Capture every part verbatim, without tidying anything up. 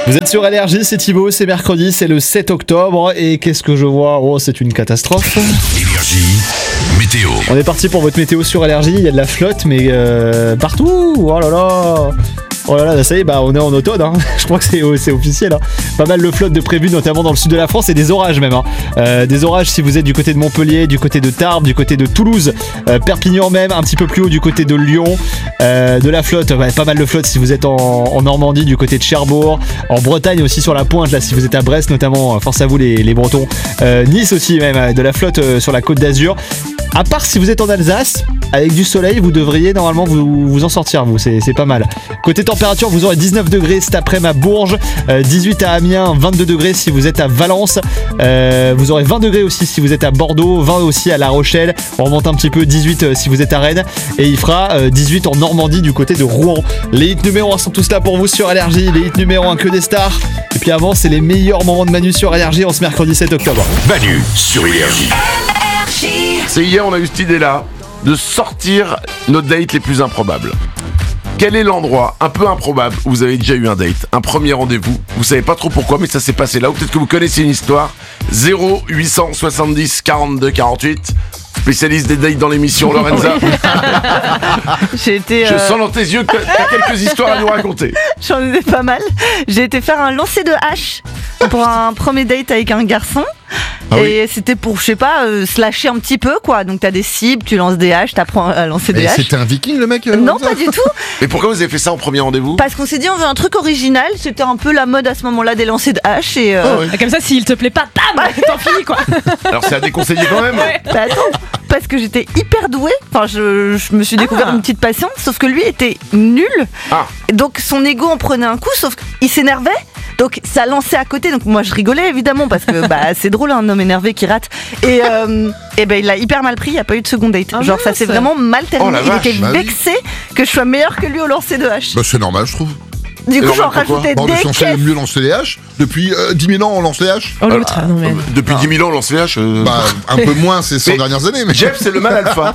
Vous êtes sur L R J, c'est Thibaut, c'est mercredi, c'est le sept octobre et qu'est-ce que je vois? Oh, c'est une catastrophe. Énergie, météo. On est parti pour votre météo sur L R J, il y a de la flotte mais euh, partout. Oh là là. Oh là là, ça y est, bah on est en automne, hein. Je crois que c'est, c'est officiel. Hein. Pas mal de flotte de prévu, notamment dans le sud de la France, et des orages même. Hein. Euh, des orages si vous êtes du côté de Montpellier, du côté de Tarbes, du côté de Toulouse, euh, Perpignan même, un petit peu plus haut du côté de Lyon. Euh, de la flotte, bah, pas mal de flotte si vous êtes en, en Normandie, du côté de Cherbourg, en Bretagne aussi sur la pointe, là si vous êtes à Brest notamment, force à vous les, les Bretons. Euh, nice aussi même, de la flotte euh, sur la côte d'Azur. À part si vous êtes en Alsace, avec du soleil, vous devriez normalement vous, vous en sortir, vous, c'est, c'est pas mal. Côté température, vous aurez dix-neuf degrés cet après-midi à Bourges, euh, dix-huit à Amiens, vingt-deux degrés si vous êtes à Valence, euh, vous aurez vingt degrés aussi si vous êtes à Bordeaux, vingt aussi à La Rochelle, on remonte un petit peu, dix-huit si vous êtes à Rennes, et il fera euh, dix-huit en Normandie du côté de Rouen. Les hits numéro un sont tous là pour vous sur L R J, les hits numéro un que des stars, et puis avant c'est les meilleurs moments de Manu sur L R J en ce mercredi sept octobre. Manu sur Énergie. C'est hier, on a eu cette idée-là de sortir nos dates les plus improbables. Quel est l'endroit un peu improbable où vous avez déjà eu un date, un premier rendez-vous? Vous savez pas trop pourquoi, mais ça s'est passé là, ou peut-être que vous connaissez une histoire. Zéro huit cent soixante-dix quarante-deux quarante-huit. Spécialiste des dates dans l'émission, Lorenza. J'ai été, euh... Je sens dans tes yeux que t'as quelques histoires à nous raconter. J'en ai pas mal. J'ai été faire un lancer de hache pour un premier date avec un garçon. Ah et oui. C'était pour, je sais pas, euh, se lâcher un petit peu, quoi. Donc t'as des cibles, tu lances des haches, t'apprends à lancer des et haches. C'était un viking, le mec euh, Non, pas du tout. Mais pourquoi vous avez fait ça en premier rendez-vous? Parce qu'on s'est dit, on veut un truc original. C'était un peu la mode à ce moment-là des lancers de haches. Et, euh... oh, ouais. Comme ça, s'il te plaît pas, bam, t'en finis, quoi. Alors c'est à déconseiller quand même. Ouais. Bah attends, parce que j'étais hyper douée. Enfin, je, je me suis découvert ah. une petite passion, sauf que lui était nul. Ah. Donc son ego en prenait un coup, sauf qu'il s'énervait. Donc ça lançait à côté, donc moi je rigolais évidemment parce que bah, c'est drôle un homme énervé qui rate. Et, euh, et ben il l'a hyper mal pris, il n'y a pas eu de second date. Ah, Genre mince. Ça s'est vraiment mal terminé, oh, il était bah, vexé oui. que je sois meilleure que lui au lancer de hache. Bah c'est normal je trouve. Du coup, j'en rajoutais bon, des on est censé mieux lancer les haches. Depuis euh, dix mille ans, on lance les haches. Oh l'autre, ah, non mais... Depuis ah. dix mille ans, on lance les haches euh... Bah, un peu moins ces cent mais dernières années. Mais... Jeff, c'est le mal alpha.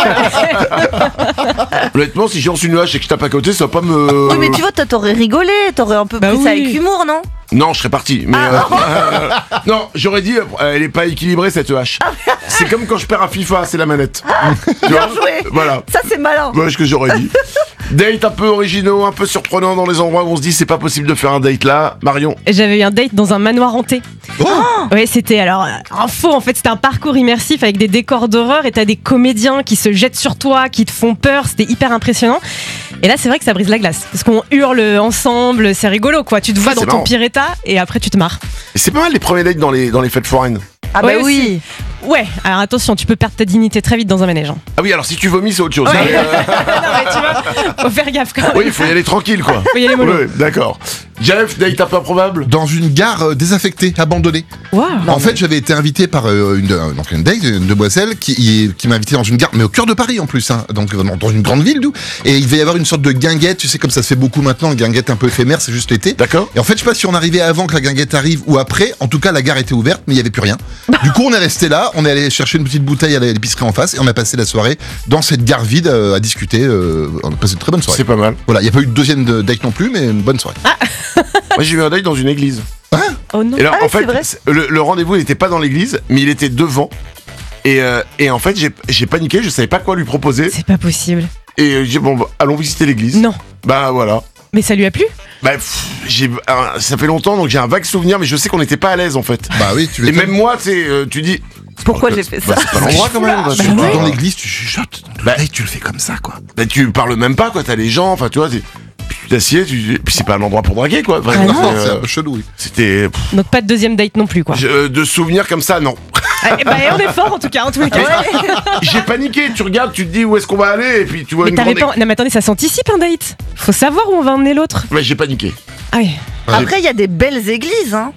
Honnêtement, si j'ai lancé une hache et que je tape à côté, ça va pas me... Oui, mais tu vois, toi, t'aurais rigolé, t'aurais un peu bah pris oui. ça avec humour, non? Non, je serais parti. Mais ah. euh, euh, non, j'aurais dit, euh, elle est pas équilibrée cette hache. C'est comme quand je perds à FIFA, c'est la manette. Bien joué. Voilà. Ça, c'est malin. Voilà ce que j'aurais dit. Date un peu originaux, un peu surprenant dans les endroits où on se dit c'est pas possible de faire un date là. Marion? J'avais eu un date dans un manoir hanté. Oh ouais, c'était alors info en fait, c'était un parcours immersif avec des décors d'horreur et t'as des comédiens qui se jettent sur toi, qui te font peur, c'était hyper impressionnant. Et là, c'est vrai que ça brise la glace parce qu'on hurle ensemble, c'est rigolo quoi. Tu te vois ah, dans ton marrant. pire état et après tu te marres. Et c'est pas mal les premiers dates dans les dans les fêtes foraines. Ah bah ouais, oui. Ouais, alors attention, tu peux perdre ta dignité très vite dans un manège. Hein. Ah oui, alors si tu vomis, c'est autre chose. Ouais. non, mais tu vois, faut faire gaffe quand même. Oui, il faut y aller tranquille, quoi. Faut y aller mollo. Oui, d'accord. Jeff, date un peu improbable? Dans une gare euh, désaffectée, abandonnée. Wow. En non, fait, mais... j'avais été invité par euh, une, euh, donc une date, une demoiselle, qui, qui m'a invité dans une gare, mais au cœur de Paris en plus, hein, donc dans, dans une grande ville, d'où. Et il devait y avoir une sorte de guinguette, tu sais, comme ça se fait beaucoup maintenant, une guinguette un peu éphémère, c'est juste l'été. D'accord. Et en fait, je sais pas si on arrivait avant que la guinguette arrive ou après. En tout cas, la gare était ouverte, mais il y avait plus rien. Du coup, on est resté là, on est allé chercher une petite bouteille à l'épicerie en face, et on a passé la soirée dans cette gare vide euh, à discuter. Euh, on a passé une très bonne soirée. C'est pas mal. Voilà, il n'y a pas eu de deuxième de date non plus, mais une bonne soirée. Ah. Moi, j'ai eu un date dans une église. Hein? Oh non. Et alors, ah, en fait, le, le rendez-vous n'était pas dans l'église, mais il était devant. Et, euh, et en fait, j'ai, j'ai paniqué, je savais pas quoi lui proposer. C'est pas possible. Et euh, j'ai dit, bon, bah, allons visiter l'église. Non. Bah voilà. Mais ça lui a plu? Bah, pff, j'ai, euh, ça fait longtemps, donc j'ai un vague souvenir, mais je sais qu'on n'était pas à l'aise en fait. Bah oui, tu veux. Et même moi, tu sais, euh, tu dis. Pourquoi j'ai fait ça? Bah, c'est pas l'endroit quand même. Bah, bah, bah, dans l'église, tu chuchotes. Bah, tu le fais comme ça, quoi. Bah, tu parles même pas, quoi. T'as les gens, enfin, tu vois. T'es... Tu t'assieds, tu... puis c'est pas un endroit pour draguer, quoi. Ah non. C'est, euh, c'est un peu chelou, oui. C'était. Donc pas de deuxième date non plus, quoi. Je, de souvenirs comme ça, non. Ah, bah, on est fort en tout cas, en tous les cas. Ouais. J'ai paniqué, tu regardes, tu te dis où est-ce qu'on va aller, et puis tu vois mais une grande... pas... Non mais attendez, ça s'anticipe un date. Faut savoir où on va emmener l'autre. Ouais, j'ai paniqué. Ah oui. Après, il y a des belles églises, hein.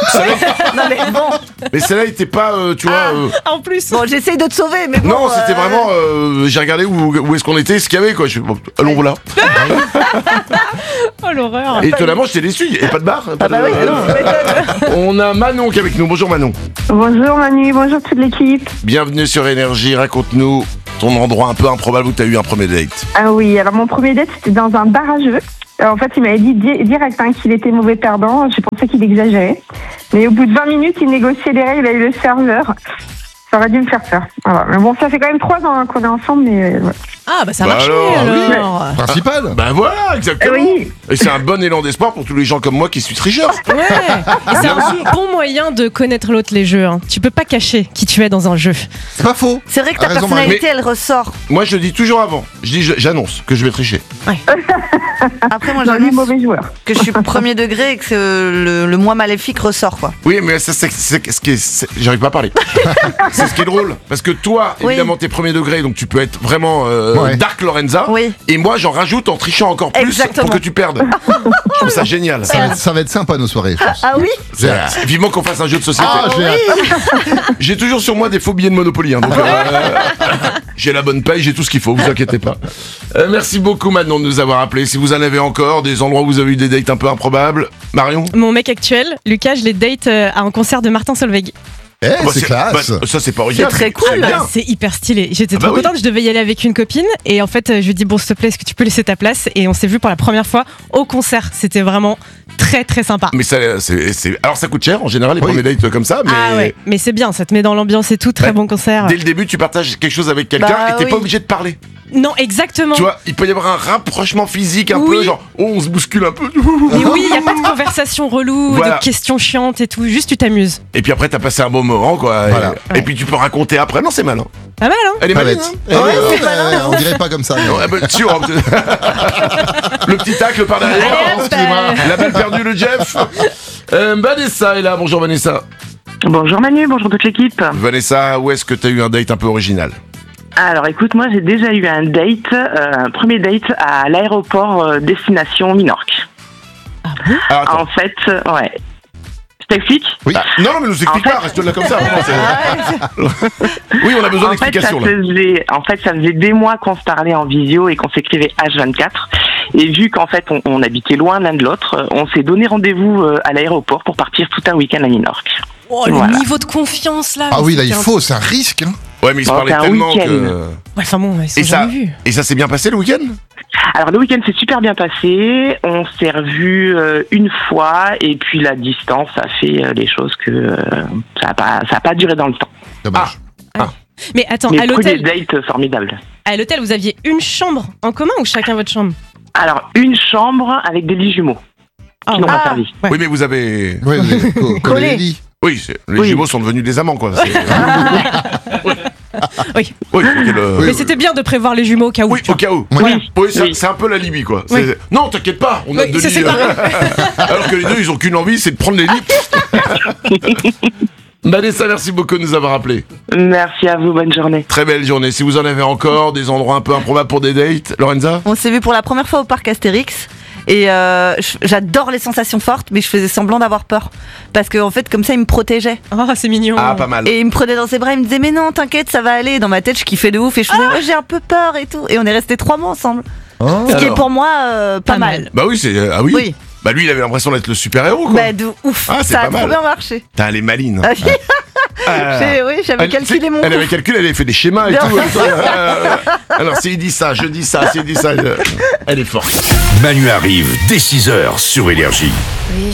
Non mais bon. Mais celle-là était pas, euh, tu vois. Ah, euh... En plus. Bon, j'essaye de te sauver, mais bon. Non, c'était euh... vraiment. Euh, j'ai regardé où, où est-ce qu'on était, ce qu'il y avait, quoi. Je... Bon, allons là. Oh l'horreur. Et étonnamment, j'étais déçu. Il n'y avait pas de bar. Pas ah bah de... oui, non, on a Manon qui est avec nous. Bonjour Manon. Bonjour Manu, bonjour toute l'équipe. Bienvenue sur Énergie. Raconte-nous ton endroit un peu improbable où tu as eu un premier date. Ah oui, alors mon premier date c'était dans un bar à jeux. Euh, En fait, il m'avait dit di- direct hein, qu'il était mauvais perdant. J'ai pensé qu'il exagérait. Mais au bout de vingt minutes, il négociait les règles avec le serveur. Ça aurait dû me faire peur. Voilà. Mais bon, ça fait quand même trois ans hein, qu'on est ensemble, mais euh, ouais. Ah, bah ça a Bah marché alors, alors. Principal. Ben voilà, exactement. Oui. Et c'est un bon élan d'espoir pour tous les gens comme moi qui suis tricheur. Ouais. Et c'est un bon moyen de connaître l'autre, les jeux. Hein. Tu peux pas cacher qui tu es dans un jeu. C'est pas faux. C'est vrai que ta Ah, raison, personnalité, elle ressort. Moi, je dis toujours avant. Je dis, je- j'annonce que je vais tricher. Après, moi, Dans les j'annonce mauvais joueurs. que je suis premier degré et que c'est, euh, le, le moi maléfique ressort, quoi. Oui, mais ça, c'est c'est ce qui est. c'est- J'arrive pas à parler. C'est ce qui est drôle. Parce que toi, Oui. évidemment, t'es premier degré, donc tu peux être vraiment euh, Ouais. Dark Lorenza. Oui. Et moi, j'en rajoute en trichant encore plus Exactement. pour que tu perdes. Je trouve ça génial. Ça va, être, ça va être sympa nos soirées, je pense. Ah oui. J'ai hâte. Euh, Vivement qu'on fasse un jeu de société. Ah, j'ai hâte. J'ai toujours sur moi des faux billets de Monopoly. Hein, donc, euh, j'ai la bonne paye, j'ai tout ce qu'il faut, vous inquiétez pas. Euh, merci beaucoup Manon de nous avoir appelés. Si vous en avez encore, des endroits où vous avez eu des dates un peu improbables. Marion. Mon mec actuel, Lucas, je l'ai date euh, à un concert de Martin Solveig. Eh, Bah, c'est classe. bah, ça c'est pas original. C'est très cool. bien. C'est hyper stylé. J'étais Ah bah trop oui. contente. Je devais y aller avec une copine. Et en fait, euh, je lui ai dit, bon, s'il te plaît, est-ce que tu peux laisser ta place? Et on s'est vu pour la première fois au concert. C'était vraiment très, très sympa. Mais ça, c'est, c'est- alors ça coûte cher en général les Oui. premiers dates comme ça, mais Ah ouais, mais c'est bien. Ça te met dans l'ambiance et tout. Très Bah, bon concert. dès le début tu partages quelque chose avec quelqu'un Bah et t'es oui. pas obligé de parler. Non, exactement. Tu vois, il peut y avoir un rapprochement physique un Oui. peu, genre oh, on se bouscule un peu. Mais oui, il n'y a pas de conversation relou, Voilà. de questions chiantes et tout. Juste, tu t'amuses. Et puis après t'as passé un bon moment quoi. Et- Voilà. Et, puis tu peux raconter après. Non c'est malin. Pas mal, hein? Elle est Pas maline. bête. Hein Eh, ouais, ouais, on dirait pas comme ça. mais- Non, eh ben, sûr, hein. Le petit tacle par derrière. Allez, hop, excusez-moi. euh, La balle perdue, le Jeff. Euh, Vanessa est là. Bonjour Vanessa. Bonjour Manu, bonjour toute l'équipe. Vanessa, où est-ce que t'as eu un date un peu original? Alors écoute, moi j'ai déjà eu un date, euh, un premier date à l'aéroport euh, destination Minorque. Alors, attends. En fait, euh, ouais. Je t'explique. Oui. Ah, non, non, mais nous explique En pas, fait- reste là comme ça. vraiment, c'est- oui, on a besoin En fait, ça d'explications là. faisait, en fait, ça faisait des mois qu'on se parlait en visio et qu'on s'écrivait H vingt-quatre. Et vu qu'en fait, on, on habitait loin l'un de l'autre, euh, on s'est donné rendez-vous euh, à l'aéroport pour partir tout un week-end à Minorque. Oh, le Voilà. niveau de confiance là. Ah mais oui, là, il c'était un- faut, c'est un risque. Hein. Ouais, mais ils se Oh, parlaient c'est un tellement week-end. que. Ouais, enfin bon, ils sont Et ça, jamais vus. et ça s'est bien passé le week-end? Alors le week-end s'est super bien passé, on s'est revus euh, une fois et puis la distance a fait euh, les choses que euh, ça n'a pas, ça a pas duré dans le temps. Dommage. Mais attends, Mais à premier l'hôtel, date euh, formidable. à l'hôtel, vous aviez une chambre en commun ou chacun votre chambre? Alors une chambre avec des lits jumeaux Ah, qui n'ont ouais. pas Ah. servi. Ouais. Oui, mais vous avez. Oui, oui, co- collé les lits. Oui, c'est- les Oui. jumeaux sont devenus des amants, quoi. C'est- Oui. Oui, c'était le- Oui, Mais c'était bien de prévoir les jumeaux au cas où. Oui, tu au vois. cas où. Oui. Oui, oui, c'est Oui. c'est un peu la Libye, quoi. Oui. C'est- Non, t'inquiète pas, on a Oui, deux c'est lits. séparé. Alors que les deux, ils ont qu'une envie, c'est de prendre les lits. Vanessa, merci beaucoup de nous avoir appelés. Merci à vous, bonne journée. Très belle journée. Si vous en avez encore des endroits un peu improbables pour des dates, Lorenza? On s'est vu pour la première fois au parc Astérix. Et euh, je- j'adore les sensations fortes, mais je faisais semblant d'avoir peur. Parce qu'en en fait, comme ça, il me protégeait. Oh, c'est mignon. Ah, pas mal. Et il me prenait dans ses bras, il me disait, mais non, t'inquiète, ça va aller. Et dans ma tête, je kiffais de ouf. Et je faisais, oh, j'ai un peu peur et tout. Et on est restés trois mois ensemble. Oh. Ce qui est Alors. pour moi euh, pas, Pas mal. mal. Bah oui, c'est. Ah oui? Oui. Bah lui, il avait l'impression d'être le super-héros, quoi. Bah, de ouf. Ah, c'est ça pas a trop mal. bien marché. Putain, elle est maline. Ah, oui. Ah. J'ai- oui, j'avais Elle- calculé c'est- mon Elle coup. avait calculé, elle avait fait des schémas et Bien tout. Euh, Alors, s'il dit ça, je dis ça, s'il dit ça, je- elle est forte. Manu arrive dès six heures sur Énergie. Oui,